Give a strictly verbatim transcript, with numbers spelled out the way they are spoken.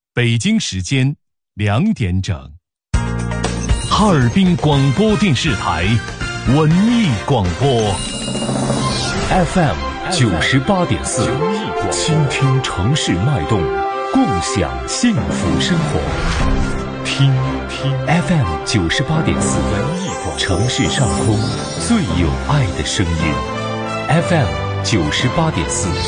北京时间两点整，哈尔滨广播电视台文艺广播 F M 九十八点四，倾听城市脉动，共享幸福生活。听听 F M 九十八点四，文艺广播，城市上空最有爱的声音。F M 九十八点四。